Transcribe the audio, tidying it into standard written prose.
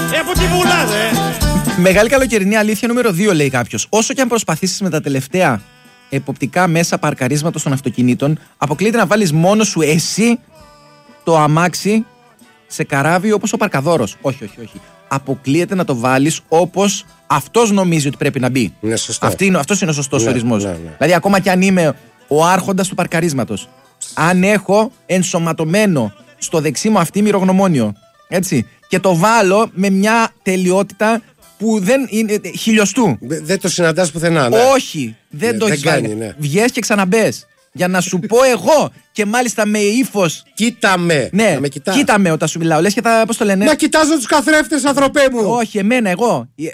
Που τη βουλάδε. Μεγάλη καλοκαιρινή αλήθεια νούμερο 2, λέει κάποιος. Όσο και αν προσπαθήσεις με τα τελευταία εποπτικά μέσα παρκαρίσματος των αυτοκινήτων, αποκλείεται να βάλεις μόνο σου εσύ το αμάξι σε καράβι όπως ο παρκαδόρος. Όχι. Αποκλείεται να το βάλεις όπως αυτός νομίζει ότι πρέπει να μπει. Είναι σωστό. Αυτός είναι ο σωστός ορισμός. Ναι. Δηλαδή, ακόμα κι αν είμαι ο άρχοντας του παρκαρίσματος, αν έχω ενσωματωμένο στο δεξί μου αυτή μυρογνωμόνιο, έτσι, και το βάλω με μια τελειότητα που δεν είναι χιλιοστού. Δεν το συναντάς πουθενά, ναι. Όχι, δεν το έχεις κάνει, κάνει. ναι. Βγες και ξαναμπες. Για να σου πω εγώ, και μάλιστα με ύφος. Κοίτα με. Ναι, με κοιτάς. κοίτα με όταν σου μιλάω. Λες και πώς το λένε. Να κοιτάζω τους καθρέφτες, ανθρωπέ μου. Όχι, εμένα, εγώ.